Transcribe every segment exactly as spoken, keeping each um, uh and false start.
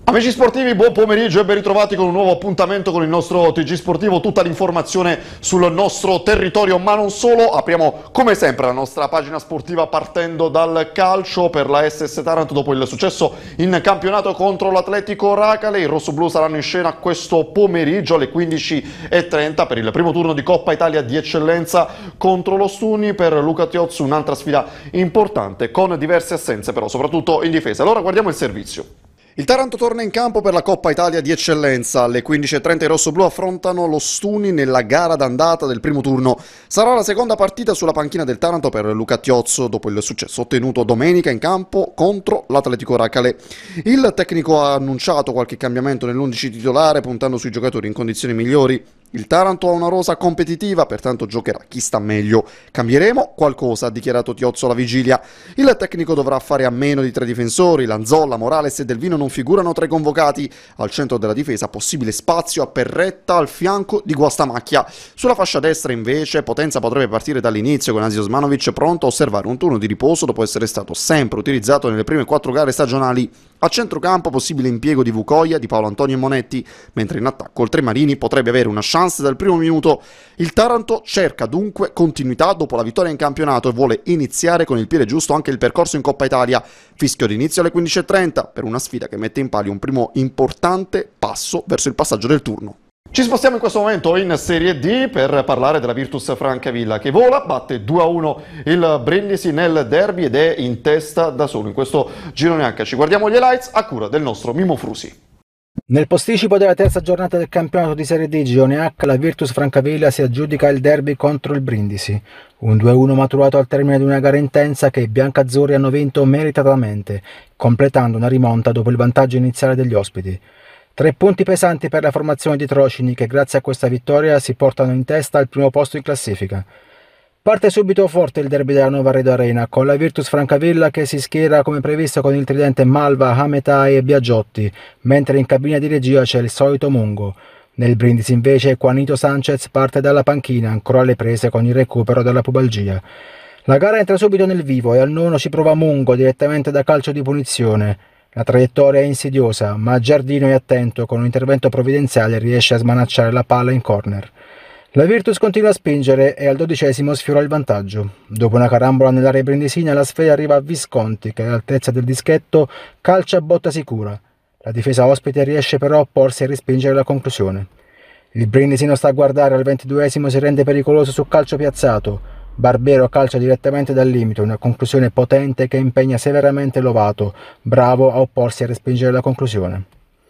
Amici sportivi, buon pomeriggio e ben ritrovati con un nuovo appuntamento con il nostro T G Sportivo, tutta l'informazione sul nostro territorio, ma non solo. Apriamo come sempre la nostra pagina sportiva partendo dal calcio per la S S Taranto. Dopo il successo in campionato contro l'Atletico Racale, i rossoblù saranno in scena questo pomeriggio alle quindici e trenta per il primo turno di Coppa Italia di eccellenza contro lo Stuni. Per Luca Tiozzo un'altra sfida importante con diverse assenze, però soprattutto in difesa. Allora guardiamo il servizio. Il Taranto torna in campo per la Coppa Italia di eccellenza. Alle quindici e trenta i rossoblù affrontano lo Stuni nella gara d'andata del primo turno. Sarà la seconda partita sulla panchina del Taranto per Luca Tiozzo dopo il successo ottenuto domenica in campo contro l'Atletico Racale. Il tecnico ha annunciato qualche cambiamento nell'undici titolare puntando sui giocatori in condizioni migliori. Il Taranto ha una rosa competitiva, pertanto giocherà chi sta meglio. Cambieremo qualcosa, ha dichiarato Tiozzo alla vigilia. Il tecnico dovrà fare a meno di tre difensori. Lanzolla, Morales e Delvino non figurano tra i convocati. Al centro della difesa possibile spazio a Perretta al fianco di Guastamacchia. Sulla fascia destra invece Potenza potrebbe partire dall'inizio con Asia Osmanovic pronto a osservare un turno di riposo dopo essere stato sempre utilizzato nelle prime quattro gare stagionali. A centrocampo possibile impiego di Vucoia, di Paolo Antonio e Monetti, mentre in attacco il Tremarini potrebbe avere una chance dal primo minuto. Il Taranto cerca dunque continuità dopo la vittoria in campionato e vuole iniziare con il piede giusto anche il percorso in Coppa Italia. Fischio d'inizio alle quindici e trenta per una sfida che mette in palio un primo importante passo verso il passaggio del turno. Ci spostiamo in questo momento in Serie D per parlare della Virtus Francavilla che vola, batte due a uno il Brindisi nel derby ed è in testa da solo in questo girone H. Ci guardiamo gli highlights a cura del nostro Mimo Frusi. Nel posticipo della terza giornata del campionato di Serie D Girone H, la Virtus Francavilla si aggiudica il derby contro il Brindisi. Un due a uno maturato al termine di una gara intensa che i biancazzurri hanno vinto meritatamente, completando una rimonta dopo il vantaggio iniziale degli ospiti. Tre punti pesanti per la formazione di Trocini che grazie a questa vittoria si portano in testa al primo posto in classifica. Parte subito forte il derby della Nuova Redo Arena con la Virtus Francavilla che si schiera come previsto con il tridente Malva, Hametai e Biagiotti, mentre in cabina di regia c'è il solito Mungo. Nel Brindisi invece Juanito Sanchez parte dalla panchina ancora alle prese con il recupero dalla pubalgia. La gara entra subito nel vivo e al nono ci prova Mungo direttamente da calcio di punizione. La traiettoria è insidiosa, ma Giardino è attento, con un intervento provvidenziale riesce a smanacciare la palla in corner. La Virtus continua a spingere e al dodicesimo sfiora il vantaggio. Dopo una carambola nell'area brindisina la sfera arriva a Visconti che all'altezza del dischetto calcia a botta sicura. La difesa ospite riesce però a opporsi e respingere la conclusione. Il brindisino sta a guardare, al ventiduesimo si rende pericoloso su calcio piazzato. Barbero calcia direttamente dal limite, una conclusione potente che impegna severamente Lovato, bravo a opporsi e a respingere la conclusione.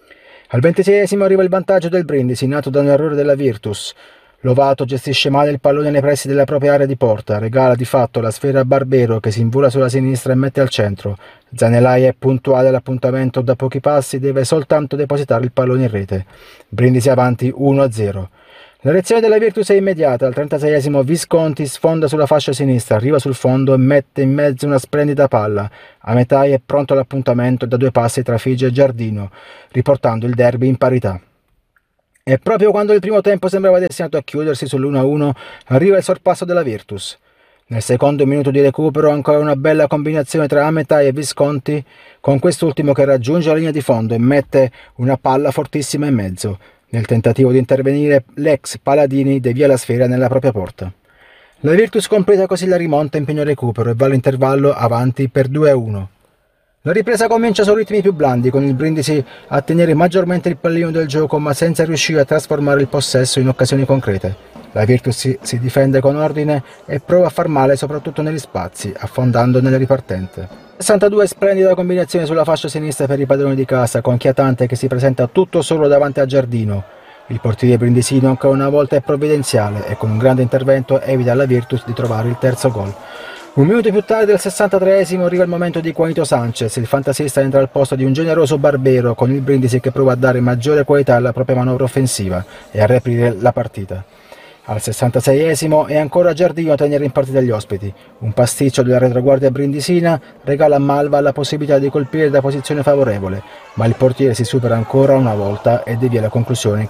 Al ventiseiesimo arriva il vantaggio del Brindisi, nato da un errore della Virtus. Lovato gestisce male il pallone nei pressi della propria area di porta, regala di fatto la sfera a Barbero che si invola sulla sinistra e mette al centro. Zanelai è puntuale all'appuntamento, da pochi passi deve soltanto depositare il pallone in rete. Brindisi avanti uno a zero. La reazione della Virtus è immediata, al trentaseiesimo Visconti sfonda sulla fascia sinistra, arriva sul fondo e mette in mezzo una splendida palla. Hametai è pronto all'appuntamento e da due passi trafigge Giardino, riportando il derby in parità. E proprio quando il primo tempo sembrava destinato a chiudersi sull'uno a uno, arriva il sorpasso della Virtus. Nel secondo minuto di recupero ancora una bella combinazione tra Hametai e Visconti, con quest'ultimo che raggiunge la linea di fondo e mette una palla fortissima in mezzo. Nel tentativo di intervenire, l'ex Paladini devia la sfera nella propria porta. La Virtus completa così la rimonta in pieno recupero e va all'intervallo avanti per due a uno. La ripresa comincia su ritmi più blandi, con il Brindisi a tenere maggiormente il pallino del gioco ma senza riuscire a trasformare il possesso in occasioni concrete. La Virtus si, si difende con ordine e prova a far male soprattutto negli spazi, affondando nelle ripartenze. sessantadue splendida combinazione sulla fascia sinistra per i padroni di casa, con Chiatante che si presenta tutto solo davanti a Giardino. Il portiere brindisino ancora una volta è provvidenziale e con un grande intervento evita alla Virtus di trovare il terzo gol. Un minuto più tardi, al sessantatreesimo, arriva il momento di Juanito Sanchez. Il fantasista entra al posto di un generoso Barbero, con il Brindisi che prova a dare maggiore qualità alla propria manovra offensiva e a riaprire la partita. Al sessantaseiesimo è ancora Giardino a tenere in partita gli ospiti. Un pasticcio della retroguardia brindisina regala a Malva la possibilità di colpire da posizione favorevole, ma il portiere si supera ancora una volta e devia la conclusione